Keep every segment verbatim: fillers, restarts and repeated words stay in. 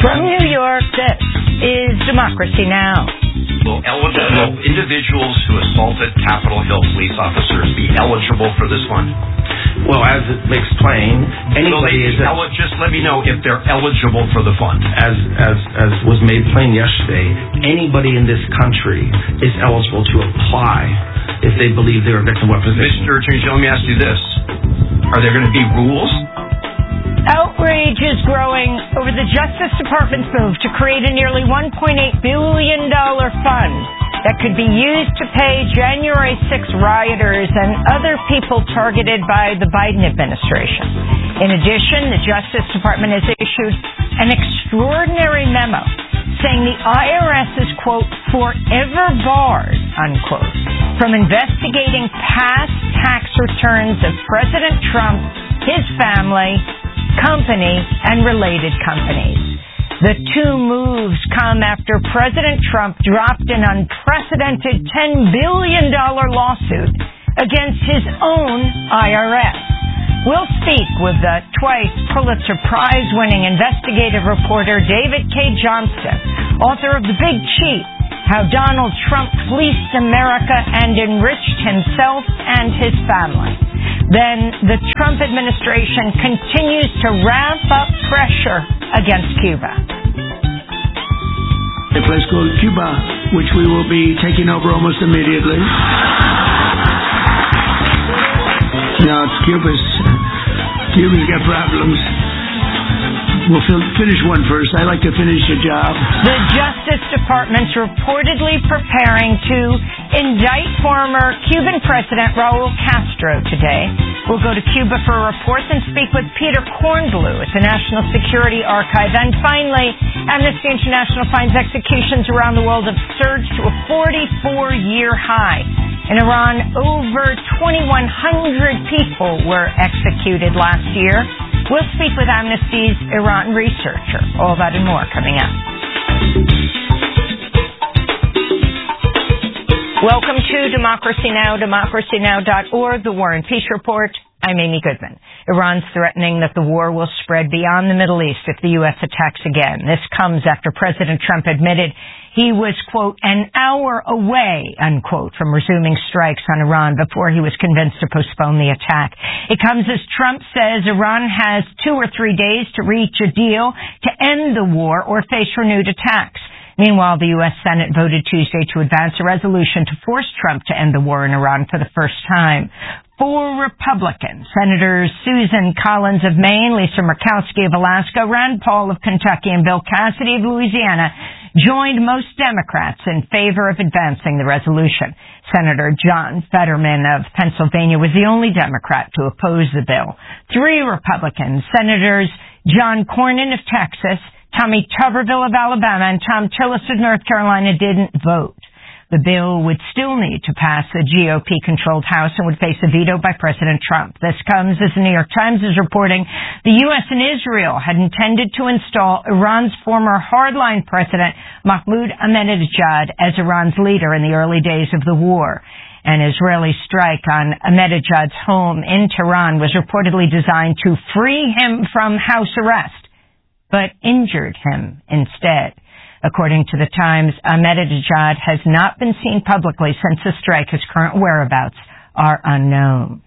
From New York, this is Democracy Now! Will eligible individuals who assaulted Capitol Hill police officers be eligible for this fund? Well, as it makes plain, anybody is el- just let me know if they're eligible for the fund. As as as was made plain yesterday, anybody in this country is eligible to apply if they believe they're a victim of weaponization. Mister Attorney General, let me ask you this: are there going to be rules? Outrage is growing over the Justice Department's move to create a nearly one point eight billion dollars fund that could be used to pay January sixth rioters and other people targeted by the Biden administration. In addition, the Justice Department has issued an extraordinary memo saying the I R S is, quote, forever barred, unquote, from investigating past tax returns of President Trump, his family, company, and related companies. The two moves come after President Trump dropped an unprecedented ten billion dollars lawsuit against his own I R S. We'll speak with the twice Pulitzer Prize-winning investigative reporter David K. Johnston, author of The Big Cheat, How Donald Trump Fleeced America and Enriched Himself and His Family. Then the Trump administration continues to ramp up pressure against Cuba. A place called Cuba, which we will be taking over almost immediately. No, it's Cuba's. Cubans got problems. We'll finish one first. I like to finish a job. The Justice Department's reportedly preparing to indict former Cuban President Raul Castro today. We'll go to Cuba for a report and speak with Peter Kornbluh at the National Security Archive. And finally, Amnesty International finds executions around the world have surged to a forty-four year high. In Iran, over twenty-one hundred people were executed last year. We'll speak with Amnesty's Iran researcher. All that and more coming up. Welcome to Democracy Now!, democracy now dot org, the War and Peace Report. I'm Amy Goodman. Iran's threatening that the war will spread beyond the Middle East if the U S attacks again. This comes after President Trump admitted he was, quote, an hour away, unquote, from resuming strikes on Iran before he was convinced to postpone the attack. It comes as Trump says Iran has two or three days to reach a deal to end the war or face renewed attacks. Meanwhile, the U S Senate voted Tuesday to advance a resolution to force Trump to end the war in Iran for the first time. Four Republicans, Senators Susan Collins of Maine, Lisa Murkowski of Alaska, Rand Paul of Kentucky, and Bill Cassidy of Louisiana, joined most Democrats in favor of advancing the resolution. Senator John Fetterman of Pennsylvania was the only Democrat to oppose the bill. Three Republicans, Senators John Cornyn of Texas, Tommy Tuberville of Alabama, and Tom Tillis of North Carolina didn't vote. The bill would still need to pass the G O P-controlled House and would face a veto by President Trump. This comes as the New York Times is reporting the U S and Israel had intended to install Iran's former hardline president, Mahmoud Ahmadinejad, as Iran's leader in the early days of the war. An Israeli strike on Ahmadinejad's home in Tehran was reportedly designed to free him from house arrest, but injured him instead. According to the Times, Ahmadinejad has not been seen publicly since the strike. His current whereabouts are unknown.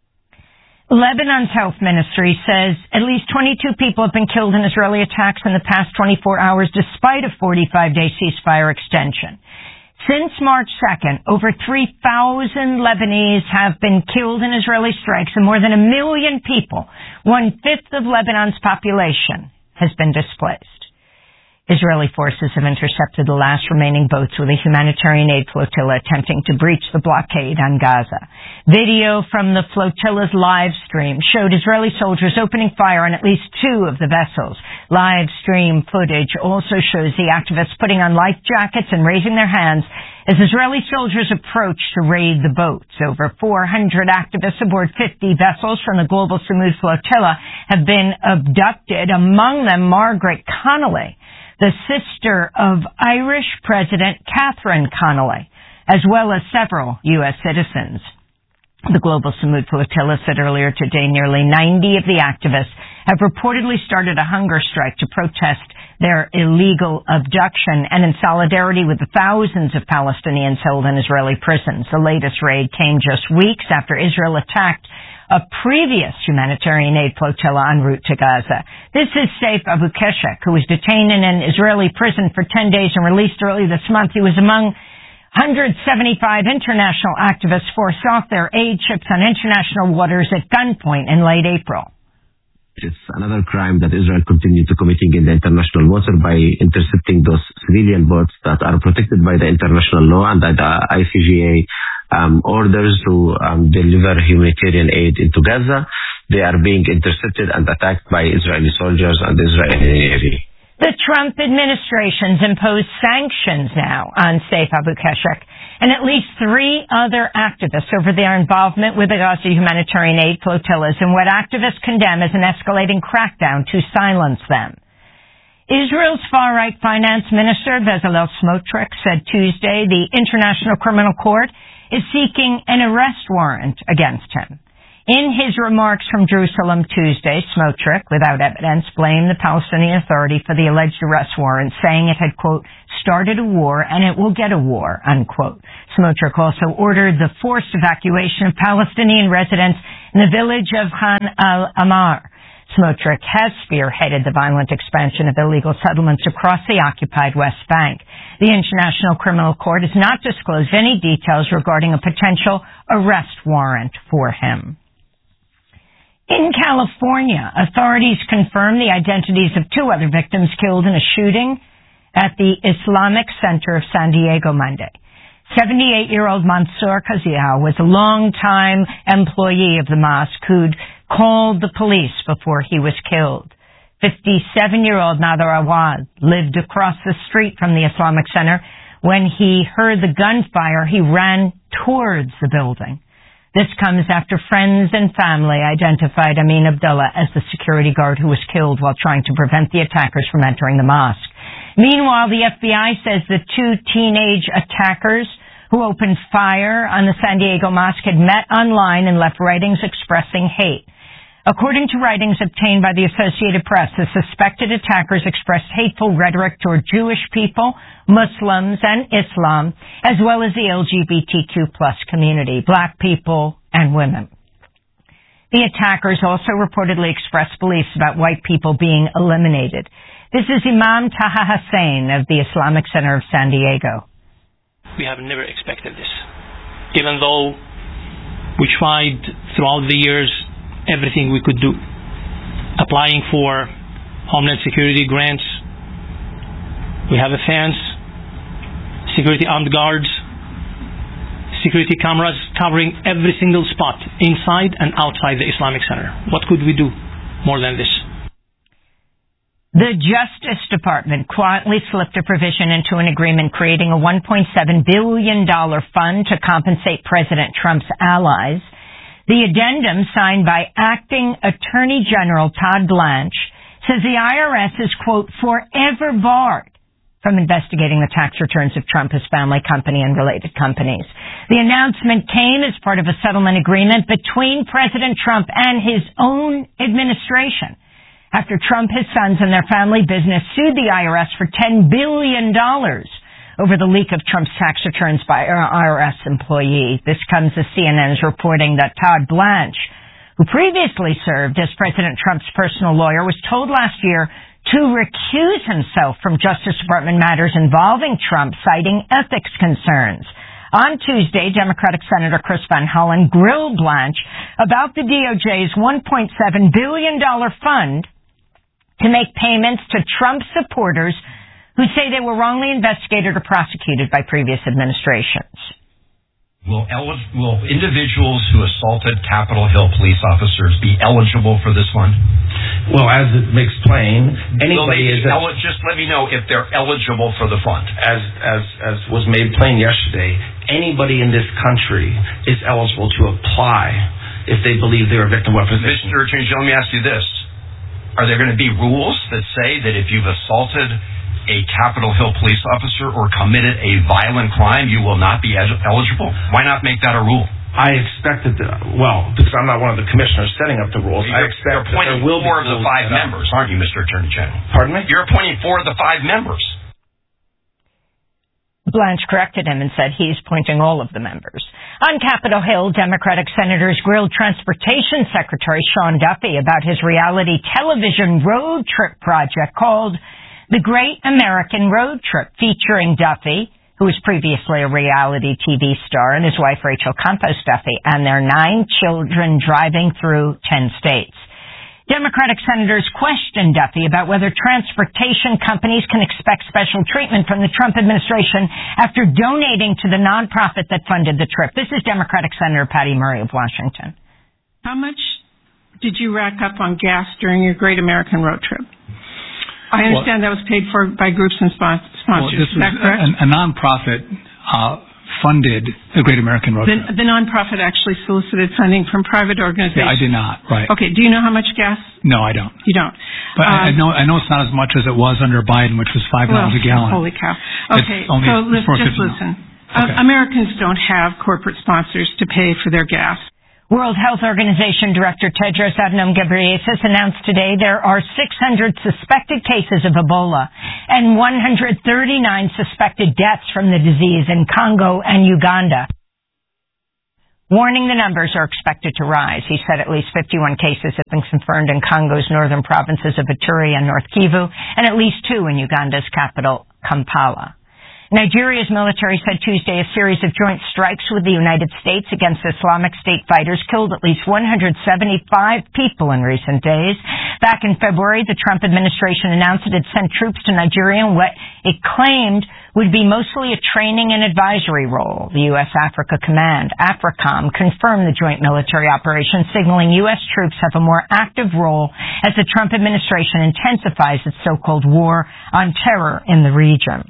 Lebanon's health ministry says at least twenty-two people have been killed in Israeli attacks in the past twenty-four hours, despite a forty-five day ceasefire extension. Since March second, over three thousand Lebanese have been killed in Israeli strikes, and more than a million people, one-fifth of Lebanon's population, has been displaced. Israeli forces have intercepted the last remaining boats with a humanitarian aid flotilla attempting to breach the blockade on Gaza. Video from the flotilla's live stream showed Israeli soldiers opening fire on at least two of the vessels. Live stream footage also shows the activists putting on life jackets and raising their hands as Israeli soldiers approach to raid the boats. Over four hundred activists aboard fifty vessels from the Global Samud flotilla have been abducted, among them Margaret Connolly, the sister of Irish President Catherine Connolly, as well as several U S citizens. The Global Samud Flotilla said earlier today nearly ninety of the activists have reportedly started a hunger strike to protest their illegal abduction and in solidarity with the thousands of Palestinians held in Israeli prisons. The latest raid came just weeks after Israel attacked a previous humanitarian aid flotilla en route to Gaza. This is Saif Abu Keshek, who was detained in an Israeli prison for ten days and released early this month. He was among one hundred seventy-five international activists forced off their aid ships on international waters at gunpoint in late April. It's another crime that Israel continued to committing in the international water by intercepting those civilian boats that are protected by the international law and the I C G A um, orders to um, deliver humanitarian aid into Gaza. They are being intercepted and attacked by Israeli soldiers and Israeli Navy. The Trump administration's imposed sanctions now on Saif Abu Keshek and at least three other activists over their involvement with the Gaza humanitarian aid flotillas in what activists condemn as an escalating crackdown to silence them. Israel's far-right finance minister, Bezalel Smotrich, said Tuesday the International Criminal Court is seeking an arrest warrant against him. In his remarks from Jerusalem Tuesday, Smotrich, without evidence, blamed the Palestinian Authority for the alleged arrest warrant, saying it had, quote, started a war and it will get a war, unquote. Smotrich also ordered the forced evacuation of Palestinian residents in the village of Khan al-Amar. Smotrich has spearheaded the violent expansion of illegal settlements across the occupied West Bank. The International Criminal Court has not disclosed any details regarding a potential arrest warrant for him. In California, authorities confirmed the identities of two other victims killed in a shooting at the Islamic Center of San Diego Monday. seventy-eight-year-old Mansour Kazial was a longtime employee of the mosque who'd called the police before he was killed. fifty-seven-year-old Nader Awad lived across the street from the Islamic Center. When he heard the gunfire, he ran towards the building. This comes after friends and family identified Amin Abdullah as the security guard who was killed while trying to prevent the attackers from entering the mosque. Meanwhile, the F B I says the two teenage attackers who opened fire on the San Diego mosque had met online and left writings expressing hate. According to writings obtained by the Associated Press, the suspected attackers expressed hateful rhetoric toward Jewish people, Muslims, and Islam, as well as the L G B T Q plus community, black people, and women. The attackers also reportedly expressed beliefs about white people being eliminated. This is Imam Taha Hussein of the Islamic Center of San Diego. We have never expected this. Even though we tried throughout the years everything we could do, applying for Homeland Security grants. We have a fence, security armed guards, security cameras covering every single spot inside and outside the Islamic Center. What could we do more than this? The Justice Department quietly slipped a provision into an agreement creating a one point seven billion dollars fund to compensate President Trump's allies. The addendum, signed by Acting Attorney General Todd Blanche, says the I R S is, quote, forever barred from investigating the tax returns of Trump, his family company, and related companies. The announcement came as part of a settlement agreement between President Trump and his own administration after Trump, his sons, and their family business sued the I R S for ten billion dollars over the leak of Trump's tax returns by an I R S employee. This comes as C N N is reporting that Todd Blanche, who previously served as President Trump's personal lawyer, was told last year to recuse himself from Justice Department matters involving Trump, citing ethics concerns. On Tuesday, Democratic Senator Chris Van Hollen grilled Blanche about the D O J's one point seven billion dollars fund to make payments to Trump supporters who say they were wrongly investigated or prosecuted by previous administrations. Will, el- will individuals who assaulted Capitol Hill police officers be eligible for this fund? Well, as it makes plain, anybody is... El- just let me know if they're eligible for the fund. As, as, as was made plain yesterday, anybody in this country is eligible to apply if they believe they're a victim of weaponization. Mister Attorney General, let me ask you this. Are there going to be rules that say that if you've assaulted a Capitol Hill police officer or committed a violent crime, you will not be eligible? Why not make that a rule? I expect that, the, well, because I'm not one of the commissioners setting up the rules, You're, I expect you're appointing that there will four be of the five members, aren't you, Mister Attorney General? Pardon me? You're appointing four of the five members. Blanche corrected him and said he's appointing all of the members. On Capitol Hill, Democratic senators grilled Transportation Secretary Sean Duffy about his reality television road trip project called The Great American Road Trip, featuring Duffy, who was previously a reality T V star, and his wife Rachel Campos Duffy, and their nine children driving through ten states. Democratic senators questioned Duffy about whether transportation companies can expect special treatment from the Trump administration after donating to the nonprofit that funded the trip. This is Democratic Senator Patty Murray of Washington. How much did you rack up on gas during your Great American Road Trip? I understand well, that was paid for by groups and sponsors. Well, this is that was correct? A, a nonprofit uh, funded the Great American Road the, Trip. The nonprofit actually solicited funding from private organizations. Yeah, I did not. Right. Okay. Do you know how much gas? No, I don't. You don't. But um, I, I know. I know it's not as much as it was under Biden, which was five dollars well, a gallon. Holy cow! Okay, only so let's just listen. Okay. Uh, Americans don't have corporate sponsors to pay for their gas. World Health Organization Director Tedros Adhanom Ghebreyesus announced today there are six hundred suspected cases of Ebola and one hundred thirty-nine suspected deaths from the disease in Congo and Uganda. Warning the numbers are expected to rise. He said at least fifty-one cases have been confirmed in Congo's northern provinces of Ituri and North Kivu, and at least two in Uganda's capital, Kampala. Nigeria's military said Tuesday a series of joint strikes with the United States against Islamic State fighters killed at least one hundred seventy-five people in recent days. Back in February, the Trump administration announced it had sent troops to Nigeria in what it claimed would be mostly a training and advisory role. The U S Africa Command, AFRICOM, confirmed the joint military operation, signaling U S troops have a more active role as the Trump administration intensifies its so-called war on terror in the region.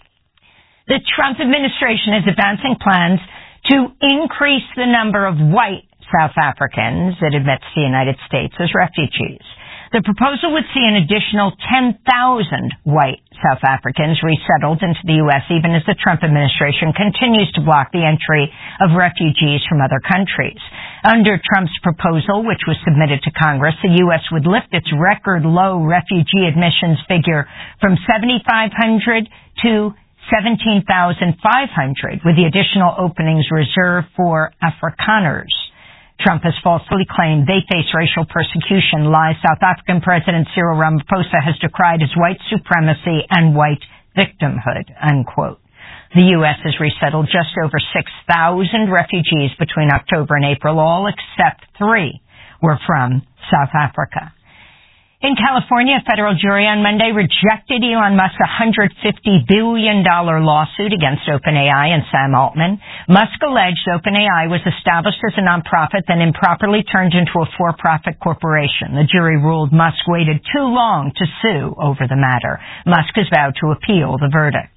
The Trump administration is advancing plans to increase the number of white South Africans it admits to the United States as refugees. The proposal would see an additional ten thousand white South Africans resettled into the U S, even as the Trump administration continues to block the entry of refugees from other countries. Under Trump's proposal, which was submitted to Congress, the U S would lift its record low refugee admissions figure from seventy-five hundred to seventeen thousand five hundred, with the additional openings reserved for Afrikaners. Trump has falsely claimed they face racial persecution. Lies. South African President Cyril Ramaphosa has decried as white supremacy and white victimhood, unquote. The U S has resettled just over six thousand refugees between October and April. All except three were from South Africa. In California, a federal jury on Monday rejected Elon Musk's one hundred fifty billion dollars lawsuit against OpenAI and Sam Altman. Musk alleged OpenAI was established as a nonprofit, then improperly turned into a for-profit corporation. The jury ruled Musk waited too long to sue over the matter. Musk has vowed to appeal the verdict.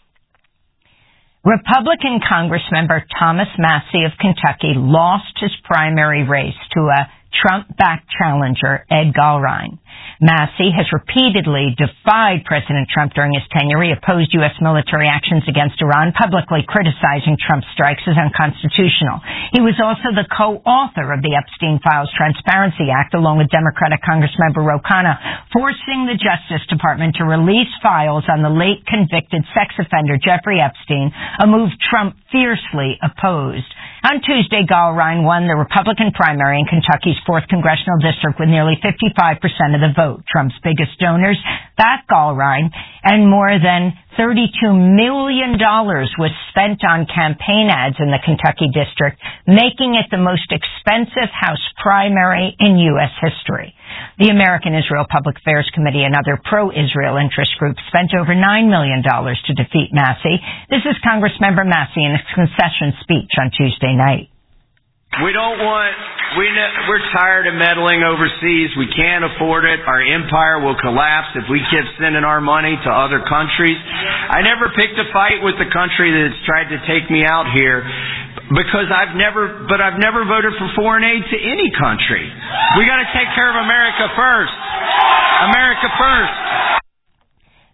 Republican Congressmember Thomas Massie of Kentucky lost his primary race to a Trump-backed challenger, Ed Gallrein. Massie has repeatedly defied President Trump during his tenure. He opposed U S military actions against Iran, publicly criticizing Trump's strikes as unconstitutional. He was also the co-author of the Epstein Files Transparency Act, along with Democratic Congressmember Ro Khanna, forcing the Justice Department to release files on the late convicted sex offender Jeffrey Epstein, a move Trump fiercely opposed. On Tuesday, Gallrein won the Republican primary in Kentucky's fourth congressional district with nearly fifty-five percent of the vote. Trump's biggest donors backed Gallrein, and more than thirty-two million dollars was spent on campaign ads in the Kentucky district, making it the most expensive House primary in U S history. The American Israel Public Affairs Committee and other pro-Israel interest groups spent over nine million dollars to defeat Massie. This is Congressmember Massie in a concession speech on Tuesday night. We don't want, we, we're tired of meddling overseas. We can't afford it. Our empire will collapse if we keep sending our money to other countries. I never picked a fight with the country that's tried to take me out here because I've never, but I've never voted for foreign aid to any country. We got to take care of America first. America first.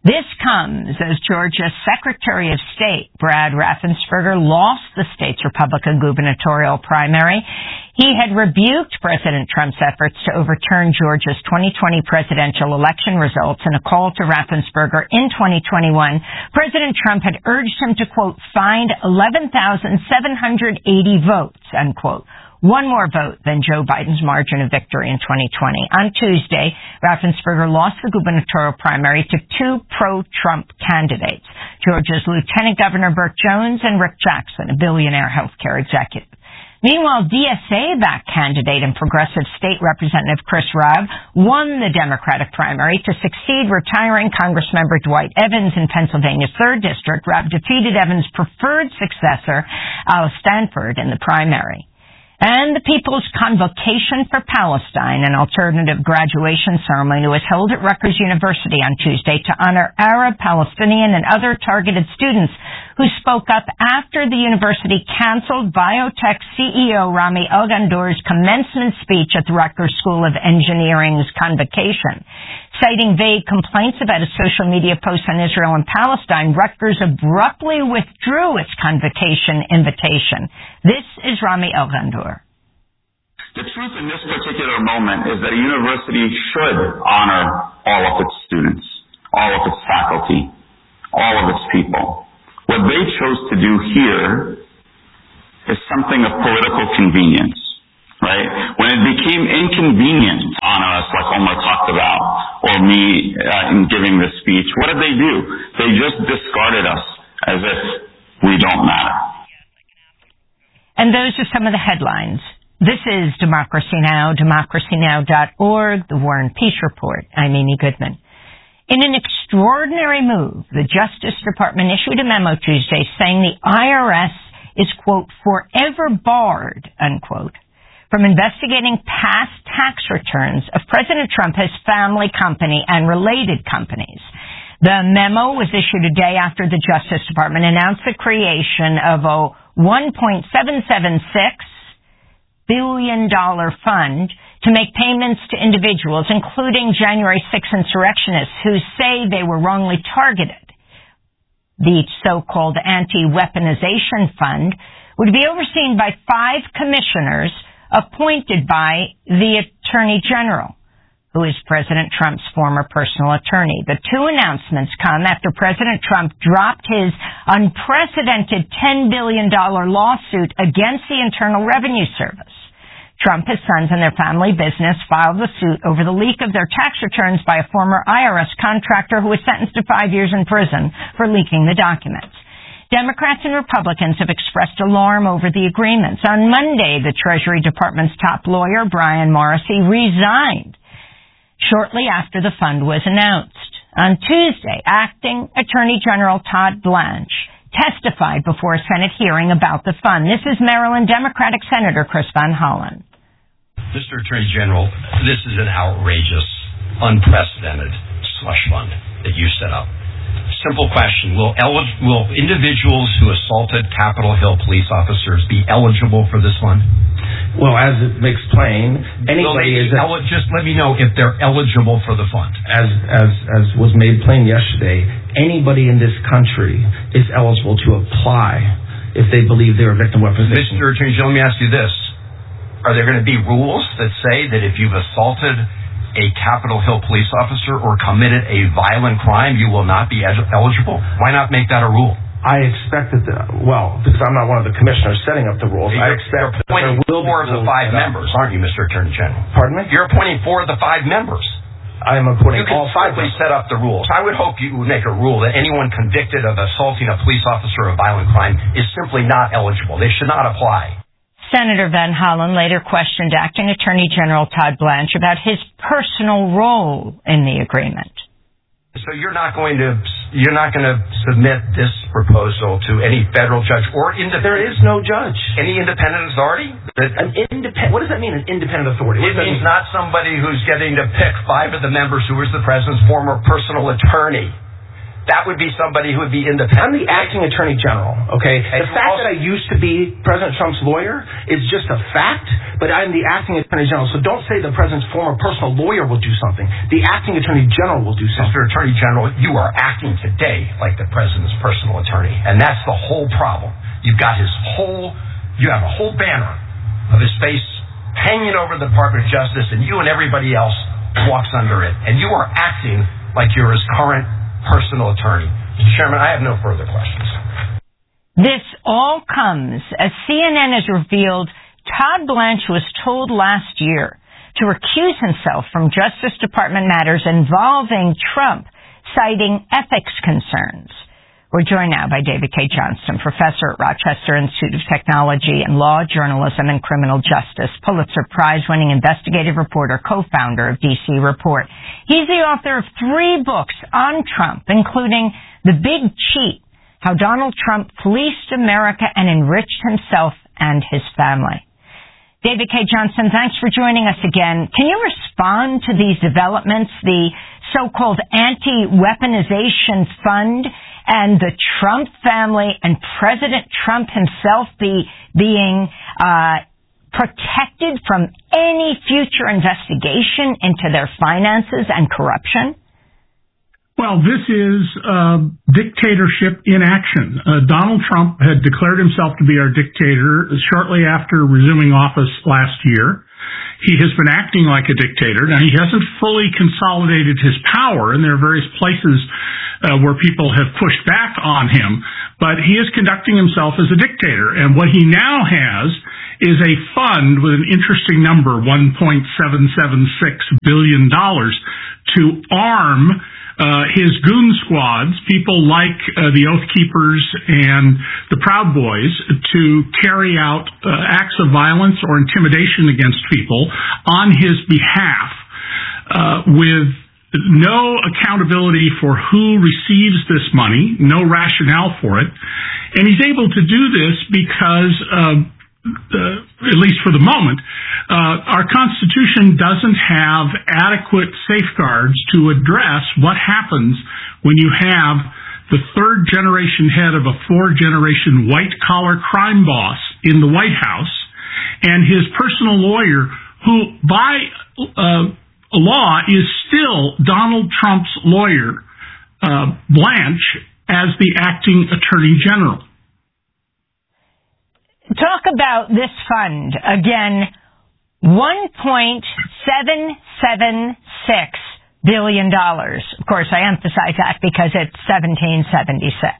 This comes as Georgia's Secretary of State, Brad Raffensperger, lost the state's Republican gubernatorial primary. He had rebuked President Trump's efforts to overturn Georgia's twenty twenty presidential election results. In a call to Raffensperger in twenty twenty-one, President Trump had urged him to, quote, find eleven thousand seven hundred eighty votes, unquote. One more vote than Joe Biden's margin of victory in twenty twenty. On Tuesday, Raffensperger lost the gubernatorial primary to two pro-Trump candidates, Georgia's Lieutenant Governor Burt Jones and Rick Jackson, a billionaire healthcare executive. Meanwhile, D S A-backed candidate and progressive state representative Chris Rabb won the Democratic primary to succeed retiring Congressmember Dwight Evans in Pennsylvania's third District. Rabb defeated Evans' preferred successor, Al Stanford, in the primary. And the People's Convocation for Palestine, an alternative graduation ceremony, was held at Rutgers University on Tuesday to honor Arab, Palestinian, and other targeted students who spoke up after the university canceled biotech C E O Rami Elghandour's commencement speech at the Rutgers School of Engineering's convocation. Citing vague complaints about a social media post on Israel and Palestine, Rutgers abruptly withdrew its convocation invitation. This is Rami Elghandour. The truth in this particular moment is that a university should honor all of its students, all of its faculty, all of its people. What they chose to do here is something of political convenience, right? When it became inconvenient on us, like Omar talked about, or me uh, in giving this speech, what did they do? They just discarded us as if we don't matter. And those are some of the headlines. This is Democracy Now!, democracy now dot org, the War and Peace Report. I'm Amy Goodman. In an extraordinary move, the Justice Department issued a memo Tuesday saying the I R S is, quote, forever barred, unquote, from investigating past tax returns of President Trump, his family company, and related companies. The memo was issued a day after the Justice Department announced the creation of a one point seven seven six billion dollars fund to make payments to individuals, including January sixth insurrectionists who say they were wrongly targeted. The so-called anti-weaponization fund would be overseen by five commissioners appointed by the Attorney General, who is President Trump's former personal attorney. The two announcements come after President Trump dropped his unprecedented ten billion dollars lawsuit against the Internal Revenue Service. Trump, his sons, and their family business filed the suit over the leak of their tax returns by a former I R S contractor who was sentenced to five years in prison for leaking the documents. Democrats and Republicans have expressed alarm over the agreements. On Monday, the Treasury Department's top lawyer, Brian Morrissey, resigned shortly after the fund was announced. On Tuesday, Acting Attorney General Todd Blanche testified before a Senate hearing about the fund. This is Maryland Democratic Senator Chris Van Hollen. Mister Attorney General, this is an outrageous, unprecedented slush fund that you set up. Simple question. Will, elig- will individuals who assaulted Capitol Hill police officers be eligible for this fund? Well, as it makes plain, anybody is... El- just let me know if they're eligible for the fund. As, as, as was made plain yesterday, anybody in this country is eligible to apply if they believe they're a victim of weaponization. Mister Attorney General, let me ask you this. Are there going to be rules that say that if you've assaulted a Capitol Hill police officer or committed a violent crime, you will not be ed- eligible? Why not make that a rule? I expected that. Well, because I'm not one of the commissioners setting up the rules. You're, I expect you're appointing four of the five members, aren't you, Mister Attorney General? Pardon me? You're appointing four of the five members. I am appointing you all five members. You can set up the rules. I would hope you would make a rule that anyone convicted of assaulting a police officer or a violent crime is simply not eligible. They should not apply. Senator Van Hollen later questioned Acting Attorney General Todd Blanche about his personal role in the agreement. So you're not going to you're not going to submit this proposal to any federal judge or independent? There is no judge. Any independent authority? An independent. What does that mean? An independent authority? It means not somebody who's getting to pick five of the members who was the president's former personal attorney. That would be somebody who would be independent. I'm the acting attorney general, okay? And the fact also, that I used to be President Trump's lawyer is just a fact, but I'm the acting attorney general. So don't say the president's former personal lawyer will do something. The acting attorney general will do something. Mister Attorney General, you are acting today like the president's personal attorney, and that's the whole problem. You've got his whole, you have a whole banner of his face hanging over the Department of Justice, and you and everybody else walks under it. And you are acting like you're his current personal attorney. Mister Chairman, I have no further questions. This all comes as C N N has revealed Todd Blanche was told last year to recuse himself from Justice Department matters involving Trump, citing ethics concerns. We're joined now by David Cay Johnston, professor at Rochester Institute of Technology and Law, Journalism, and Criminal Justice, Pulitzer Prize-winning investigative reporter, co-founder of D C Report. He's the author of three books on Trump, including The Big Cheat, How Donald Trump Fleeced America and Enriched Himself and His Family. David Cay Johnston, thanks for joining us again. Can you respond to these developments, the so-called anti-weaponization fund, and the Trump family and President Trump himself be being uh, protected from any future investigation into their finances and corruption? Well, this is uh, dictatorship in action. Uh, Donald Trump had declared himself to be our dictator shortly after resuming office last year. He has been acting like a dictator. Now, he hasn't fully consolidated his power, and there are various places uh, where people have pushed back on him, but he is conducting himself as a dictator. And what he now has is a fund with an interesting number, one point seven seven six billion dollars, to arm Uh, his goon squads, people like uh, the Oath Keepers and the Proud Boys, to carry out uh, acts of violence or intimidation against people on his behalf, uh, with no accountability for who receives this money, no rationale for it. And he's able to do this because uh, Uh, at least for the moment, uh, our Constitution doesn't have adequate safeguards to address what happens when you have the third generation head of a four generation white collar crime boss in the White House and his personal lawyer, who by uh, law is still Donald Trump's lawyer, uh, Blanche, as the acting attorney general. Talk about this fund. Again, one point seven seven six billion dollars. Of course, I emphasize that because it's seventeen seventy-six.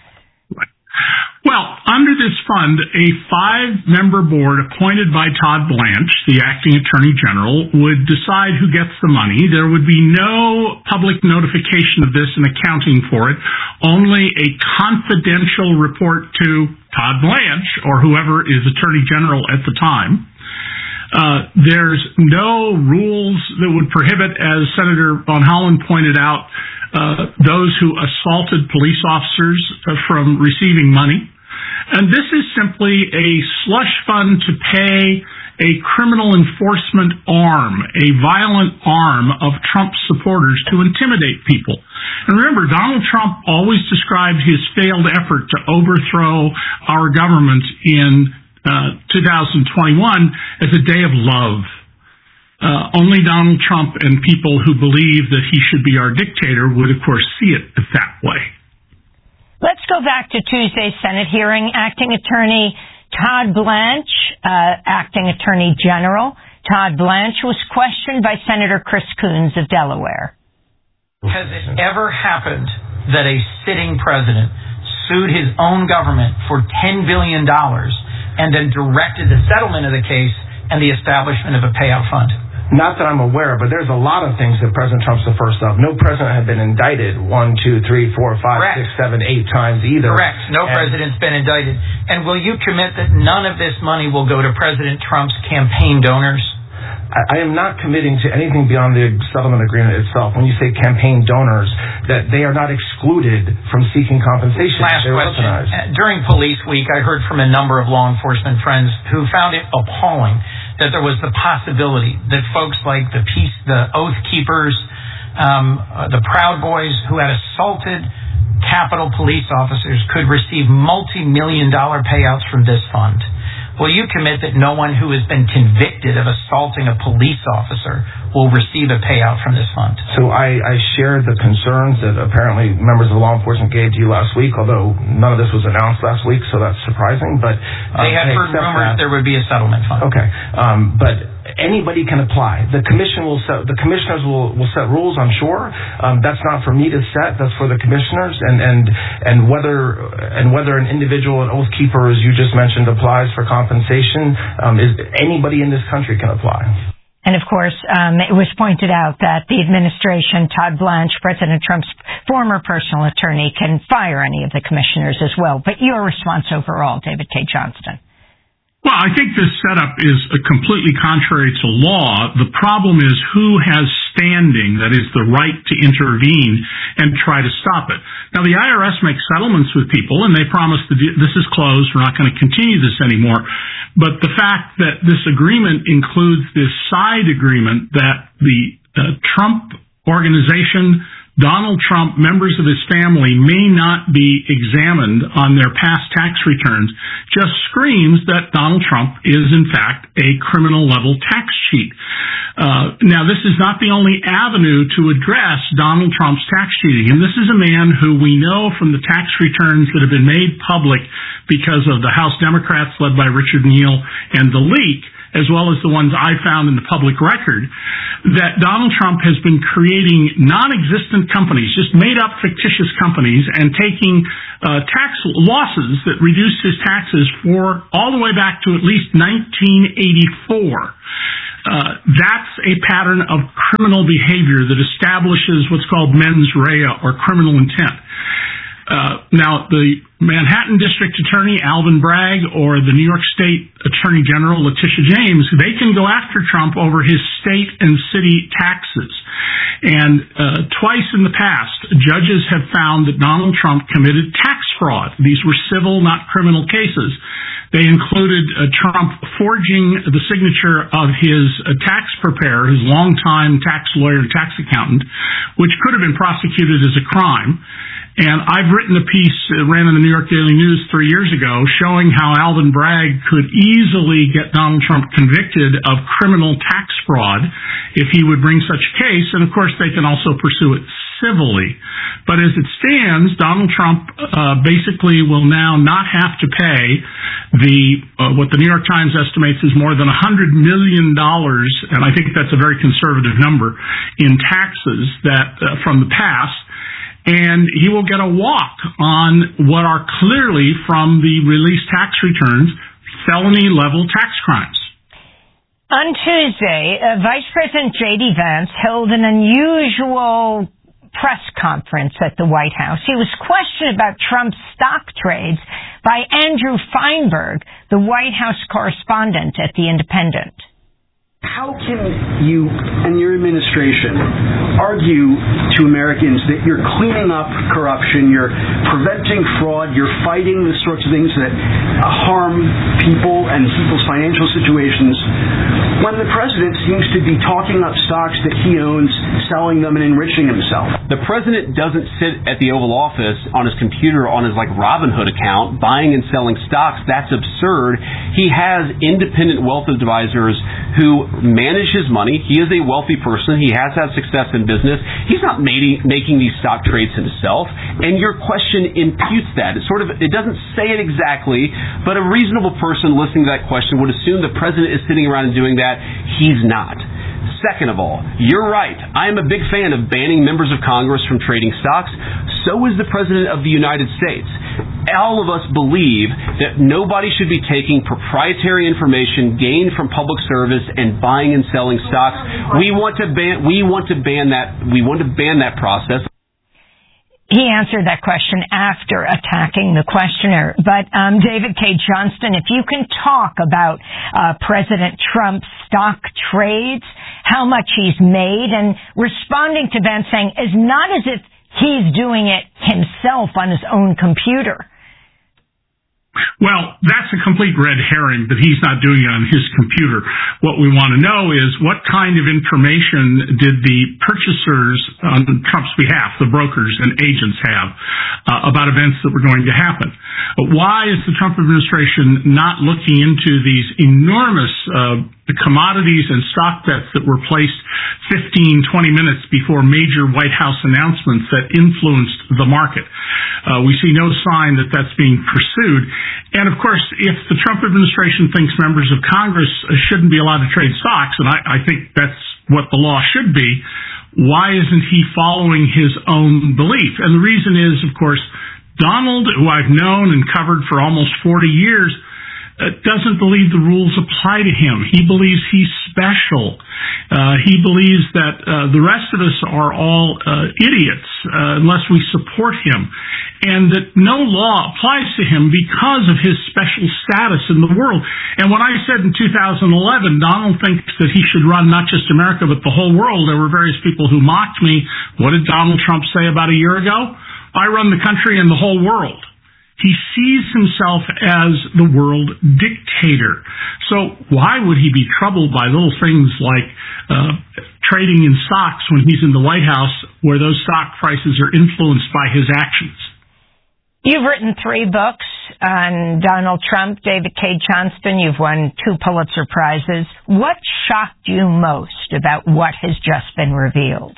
Well, under this fund, a five-member board appointed by Todd Blanche, the acting attorney general, would decide who gets the money. There would be no public notification of this and accounting for it, only a confidential report to Todd Blanche or whoever is attorney general at the time. Uh, there's no rules that would prohibit, as Senator Von Hollen pointed out, uh, those who assaulted police officers uh, from receiving money. And this is simply a slush fund to pay a criminal enforcement arm, a violent arm of Trump supporters to intimidate people. And remember, Donald Trump always described his failed effort to overthrow our government in uh, two thousand twenty-one as a day of love. Uh, only Donald Trump and people who believe that he should be our dictator would, of course, see it that way. Let's go back to Tuesday's Senate hearing. Acting Attorney Todd Blanche, uh, Acting Attorney General Todd Blanche, was questioned by Senator Chris Coons of Delaware. Has it ever happened that a sitting president sued his own government for ten billion dollars and then directed the settlement of the case and the establishment of a payout fund? Not that I'm aware, but there's a lot of things that President Trump's the first of. No president had been indicted one, two, three, four, five, Correct. six, seven, eight times either. Correct. No and president's been indicted. And will you commit that none of this money will go to President Trump's campaign donors? I, I am not committing to anything beyond the settlement agreement itself. When you say campaign donors, that they are not excluded from seeking compensation. Last They're question. weaponized. During Police Week, I heard from a number of law enforcement friends who found it appalling that there was the possibility that folks like the peace, the Oath Keepers, um, uh, the Proud Boys, who had assaulted Capitol police officers could receive multi-million dollar payouts from this fund. Will you commit that no one who has been convicted of assaulting a police officer will receive a payout from this fund? So I, I share the concerns that apparently members of law enforcement gave to you last week, although none of this was announced last week, so that's surprising. But um, They had heard rumors that there would be a settlement fund. Okay. Um, but anybody can apply. The commission will set, the commissioners will, will set rules, I'm sure. Um, that's not for me to set, that's for the commissioners. And, and, and whether, and whether an individual, an oath keeper, as you just mentioned, applies for compensation, um, is anybody in this country can apply. And of course, um, it was pointed out that the administration, Todd Blanche, President Trump's former personal attorney, can fire any of the commissioners as well. But your response overall, David Cay Johnston? Well, I think this setup is completely contrary to law. The problem is who has standing, that is the right to intervene and try to stop it. Now, the I R S makes settlements with people, and they promise that this is closed, we're not going to continue this anymore. But the fact that this agreement includes this side agreement that the uh, Trump organization, Donald Trump, members of his family may not be examined on their past tax returns just screams that Donald Trump is, in fact, a criminal-level tax cheat. Uh, now, this is not the only avenue to address Donald Trump's tax cheating, and this is a man who we know from the tax returns that have been made public because of the House Democrats led by Richard Neal and the leak, as well as the ones I found in the public record, that Donald Trump has been creating non-existent companies, just made-up fictitious companies, and taking uh, tax losses that reduced his taxes for all the way back to at least nineteen eighty-four. Uh, that's a pattern of criminal behavior that establishes what's called mens rea, or criminal intent. Uh, now, the Manhattan District Attorney, Alvin Bragg, or the New York State Attorney General, Letitia James, they can go after Trump over his state and city taxes. And uh, twice in the past, judges have found that Donald Trump committed tax fraud. These were civil, not criminal cases. They included uh, Trump forging the signature of his uh, tax preparer, his longtime tax lawyer and tax accountant, which could have been prosecuted as a crime. And I've written a piece that ran in the New York Daily News three years ago showing how Alvin Bragg could easily get Donald Trump convicted of criminal tax fraud if he would bring such a case. And, of course, they can also pursue it civilly. But as it stands, Donald Trump uh, basically will now not have to pay the uh, what the New York Times estimates is more than one hundred million dollars, and I think that's a very conservative number, in taxes that uh, from the past. And he will get a walk on what are clearly, from the released tax returns, felony-level tax crimes. On Tuesday, uh, Vice President J D Vance held an unusual press conference at the White House. He was questioned about Trump's stock trades by Andrew Feinberg, the White House correspondent at The Independent. How can you and your administration argue to Americans that you're cleaning up corruption, you're preventing fraud, you're fighting the sorts of things that harm people and people's financial situations, when the president seems to be talking up stocks that he owns, selling them, and enriching himself? The president doesn't sit at the Oval Office on his computer on his like Robinhood account buying and selling stocks. That's absurd. He has independent wealth advisors who manage his money. He is a wealthy person. He has had success in business. He's not making, making these stock trades himself. And your question imputes that. It sort of, it doesn't say it exactly, but a reasonable person listening to that question would assume the president is sitting around and doing that. He's not. Second of all, you're right. I am a big fan of banning members of Congress from trading stocks. So is the President of the United States. All of us believe that nobody should be taking proprietary information gained from public service and buying and selling stocks. We want to ban. We want to ban that. We want to ban that process. He answered that question after attacking the questioner. But um, David Cay Johnston, if you can talk about uh, President Trump's stock trades, how much he's made, and responding to Vance saying it's not as if he's doing it himself on his own computer. Well, that's a complete red herring that he's not doing it on his computer. What we want to know is what kind of information did the purchasers on Trump's behalf, the brokers and agents, have uh, about events that were going to happen. But why is the Trump administration not looking into these enormous uh, commodities and stock bets that were placed fifteen, twenty minutes before major White House announcements that influenced the market? Uh, we see no sign that that's being pursued. And of course, if the Trump administration thinks members of Congress shouldn't be allowed to trade stocks, and I, I think that's what the law should be, why isn't he following his own belief? And the reason is, of course, Donald, who I've known and covered for almost forty years, Uh, doesn't believe the rules apply to him. He believes he's special. Uh, he believes that uh, the rest of us are all uh, idiots uh, unless we support him, and that no law applies to him because of his special status in the world. And when I said in two thousand eleven, Donald thinks that he should run not just America but the whole world, there were various people who mocked me. What did Donald Trump say about a year ago? I run the country and the whole world. He sees himself as the world dictator. So why would he be troubled by little things like uh, trading in stocks when he's in the White House, where those stock prices are influenced by his actions? You've written three books on Donald Trump, David Cay Johnston. You've won two Pulitzer Prizes. What shocked you most about what has just been revealed?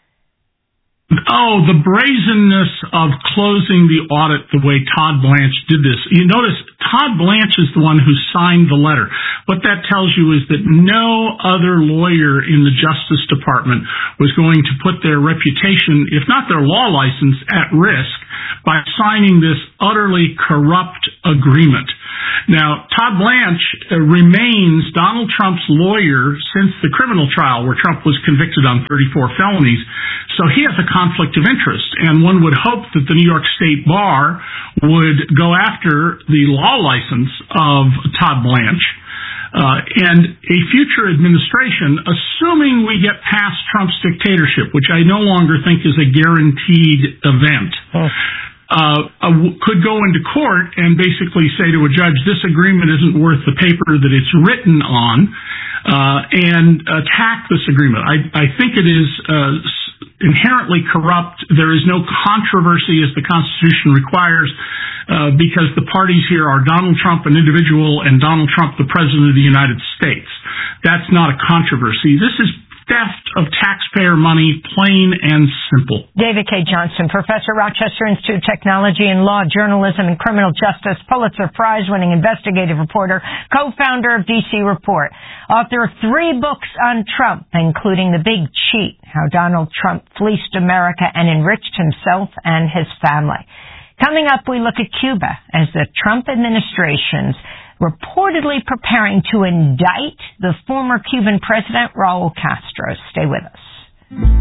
Oh, the brazenness of closing the audit the way Todd Blanche did this. You notice Todd Blanche is the one who signed the letter. What that tells you is that no other lawyer in the Justice Department was going to put their reputation, if not their law license, at risk by signing this utterly corrupt agreement. Now, Todd Blanche uh, remains Donald Trump's lawyer since the criminal trial where Trump was convicted on thirty-four felonies. So he has a conflict of interest, and one would hope that the New York State Bar would go after the law license of Todd Blanche. Uh, and a future administration, assuming we get past Trump's dictatorship, which I no longer think is a guaranteed event, oh. Uh, uh, could go into court and basically say to a judge, this agreement isn't worth the paper that it's written on, uh, and attack this agreement. I, I think it is uh, inherently corrupt. There is no controversy as the Constitution requires, uh, because the parties here are Donald Trump, an individual, and Donald Trump, the President of the United States. That's not a controversy. This is theft of taxpayer money, plain and simple. David Cay Johnston, professor, Rochester Institute of Technology and Law, Journalism and Criminal Justice, Pulitzer Prize-winning investigative reporter, co-founder of D C Report, author of three books on Trump, including The Big Cheat, How Donald Trump Fleeced America and Enriched Himself and His Family. Coming up, we look at Cuba as the Trump administration's reportedly preparing to indict the former Cuban president, Raul Castro. Stay with us.